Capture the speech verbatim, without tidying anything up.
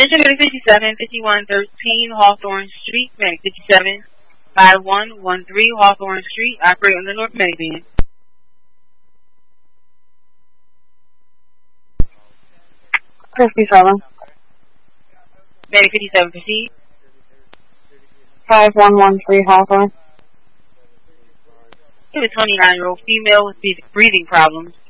Attention, Medic fifty-seven, fifty-one thirteen Hawthorne Street, Medic fifty-seven, five one one three Hawthorne Street, operate on the North Medic band. fifty-seven. Medic fifty-seven, proceed. five one one three Hawthorne. A twenty-nine-year-old female with breathing problems.